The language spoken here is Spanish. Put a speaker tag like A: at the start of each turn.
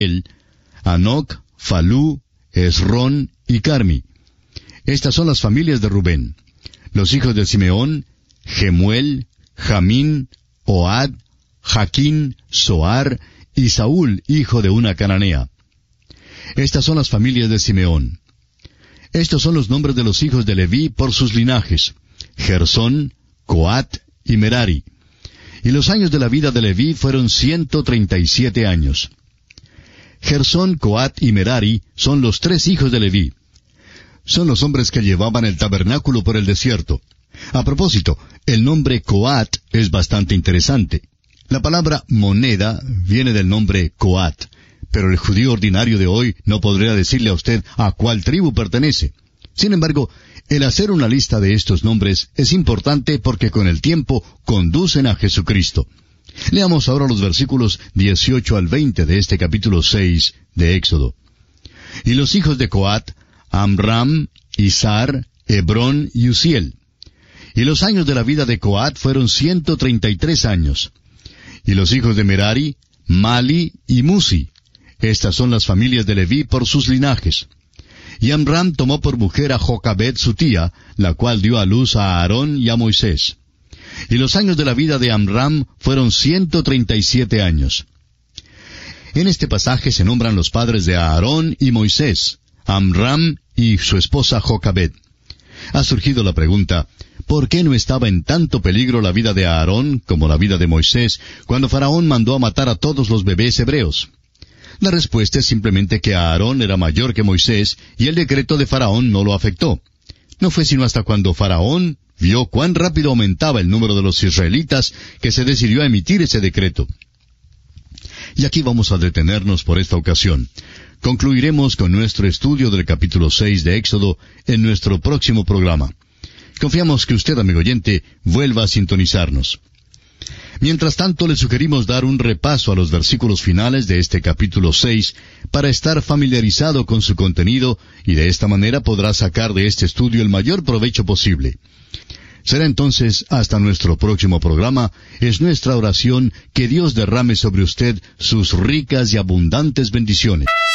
A: Anoc, Falú, Esrón y Carmi. Estas son las familias de Rubén. Los hijos de Simeón, Gemuel, Jamín, Ohad, Jaquín, Zoar y Saúl, hijo de una cananea. Estas son las familias de Simeón. Estos son los nombres de los hijos de Leví por sus linajes: Gersón, Coat y Merari. Y los años de la vida de Leví fueron 137 años. Gersón, Coat y Merari son los 3 hijos de Leví. Son los hombres que llevaban el tabernáculo por el desierto. A propósito, el nombre Coat es bastante interesante. La palabra moneda viene del nombre Coat, pero el judío ordinario de hoy no podría decirle a usted a cuál tribu pertenece. Sin embargo, el hacer una lista de estos nombres es importante porque con el tiempo conducen a Jesucristo. Leamos ahora los versículos 18 al 20 de este capítulo 6 de Éxodo. Y los hijos de Coat, Amram, Izar, Hebrón y Uziel. Y los años de la vida de Coat fueron 133 años. Y los hijos de Merari, Mali y Musi. Estas son las familias de Leví por sus linajes. Y Amram tomó por mujer a Jocabed su tía, la cual dio a luz a Aarón y a Moisés. Y los años de la vida de Amram fueron 137 años. En este pasaje se nombran los padres de Aarón y Moisés, Amram y su esposa Jocabed. Ha surgido la pregunta, ¿por qué no estaba en tanto peligro la vida de Aarón como la vida de Moisés cuando Faraón mandó a matar a todos los bebés hebreos? La respuesta es simplemente que Aarón era mayor que Moisés y el decreto de Faraón no lo afectó. No fue sino hasta cuando Faraón vio cuán rápido aumentaba el número de los israelitas que se decidió a emitir ese decreto. Y aquí vamos a detenernos por esta ocasión. Concluiremos con nuestro estudio del capítulo 6 de Éxodo en nuestro próximo programa. Confiamos que usted, amigo oyente, vuelva a sintonizarnos. Mientras tanto, le sugerimos dar un repaso a los versículos finales de este capítulo 6 para estar familiarizado con su contenido y de esta manera podrá sacar de este estudio el mayor provecho posible. Será entonces hasta nuestro próximo programa. Es nuestra oración que Dios derrame sobre usted sus ricas y abundantes bendiciones.